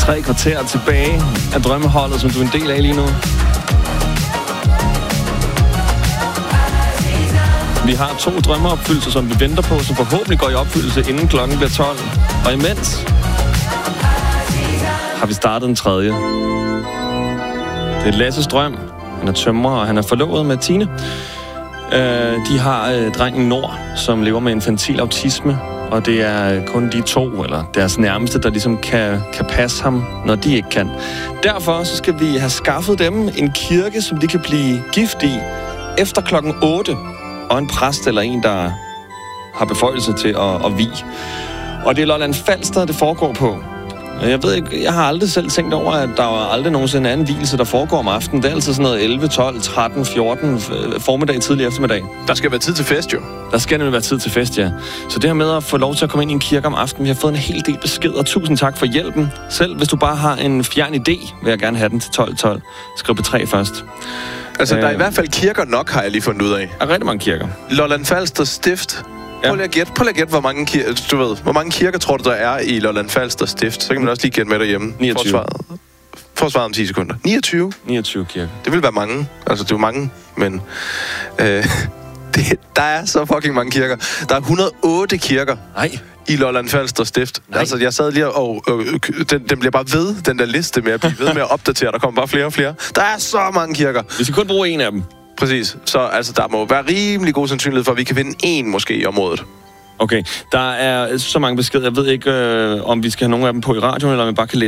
3 kvarter tilbage af drømmeholdet, som du er en del af lige nu. Vi har 2 drømmeopfyldelser, som vi venter på, som forhåbentlig går i opfyldelse, inden klokken bliver 12. Og imens har vi startet en tredje. Det er Lasses drøm. Han er tømrer, og han er forlovet med Tine. De har drengen Nord, som lever med infantil autisme, og det er kun de 2, eller deres nærmeste, der ligesom kan passe ham, når de ikke kan. Derfor så skal vi have skaffet dem en kirke, som de kan blive gift i efter klokken 8, og en præst eller en, der har beføjelse til at vie. Og det er Lolland Falster, det foregår på. Jeg ved ikke, jeg har aldrig selv tænkt over, at der var aldrig nogensinde en anden vielse, der foregår om aftenen. Det er altid sådan noget 11, 12, 13, 14 formiddag, tidlig eftermiddag. Der skal være tid til fest, jo. Der skal nemlig være tid til fest, ja. Så det her med at få lov til at komme ind i en kirke om aftenen, vi har fået en hel del beskeder. Tusind tak for hjælpen. Selv hvis du bare har en fjern idé, vil jeg gerne have den til 12.12. Skriv P3 først. Altså, der er i hvert fald kirker nok, har jeg lige fundet ud af. Der er rigtig mange kirker. Lolland Falster Stift. Prøv lige at gætte, hvor mange kirker tror du, der er i Lolland Falster Stift? Så kan man også lige gætte med derhjemme. 29. Forsvaret om 10 sekunder. 29? 29 kirker. Det vil være mange. Altså, det er jo mange, men... der er så fucking mange kirker. Der er 108 kirker. Nej. I Lolland Falster Stift. Nej. Altså, jeg sad lige og den bliver bare ved, den der liste med at blive ved med at opdatere. Der kommer bare flere og flere. Der er så mange kirker. Vi skal kun bruge en af dem. Præcis. Så altså, der må være rimelig god sandsynlighed for, at vi kan vinde en måske i området. Okay. Der er så mange beskeder. Jeg ved ikke, om vi skal have nogle af dem på i radioen, eller om vi bare kan læse